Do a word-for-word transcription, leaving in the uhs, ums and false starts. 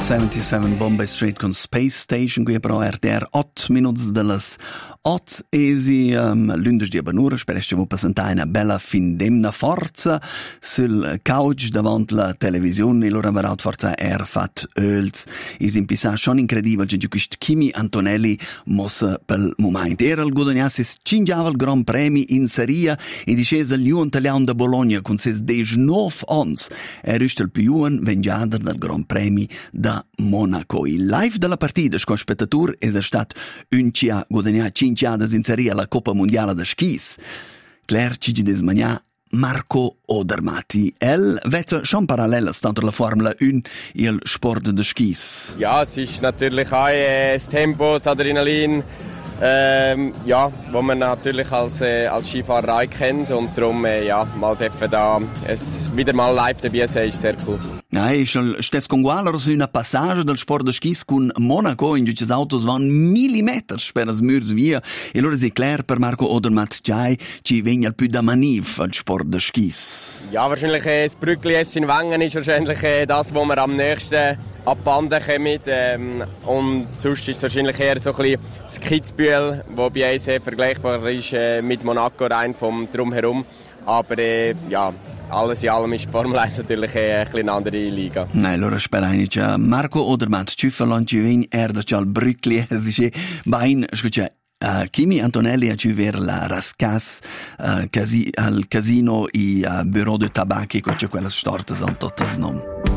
settantasette Bombay Street con Space Station, qui però R T R otto minuti delle otto e si um, lunedì di Banura, spero che vi presentare una bella findemna forza sul couch davanti alla televisione e loro avranno forza er fat öls e si impisa schon incredibile che questo Kimi Antonelli mossa per momento era il guadagnasse cingiava il Gran Premi in Serie e discese il Juan Italiano da Bologna con ses diciannove ons e resta il più un vengiato del Gran Premi da Monaco. Il live della partita con spettatori è stato un cia guadagnato cinque anni in Serie alla Coppa Mondiale da Skis. Claire ci desmania Marco Odermatt. El wird schon parallel stand la Formel eins il Sport de Skis. Ja, es ist natürlich auch äh, das Tempo, das Adrenalin, ähm, ja, wo man natürlich als, äh, als Skifahrer auch kennt und darum äh, ja, mal dürfen da es wieder mal live dabei sein, ist sehr cool. Ja, ich stets con guala su una passage del Sport de Skis con Monaco in cui le autos van millimetri per as murs via e allora è chiaro per Marco Odermatt già ci viene più da maniv al Sport de Skis. Ja, wahrscheinlich äh, das Brückli in Wengen ist wahrscheinlich äh, das, wo wir am nächsten ab Banden kommen. Ähm, und sonst ist es wahrscheinlich eher so ein bisschen das Kitzbühel, wo bei uns sehr vergleichbar ist äh, mit Monaco rein vom Drumherum. Aber äh, ja, alles in allem ist die Formel eins natürlich äh, ein eine andere Liga. Nein, allora spero che Marco Odermatt ci fa lanci vin erda al Brückli si bain scuccia Uh, Kimi Antonelli a ci ver la Rascas uh, casi, al casino e uh, bureau de tabac e quella storta sono tutte nom.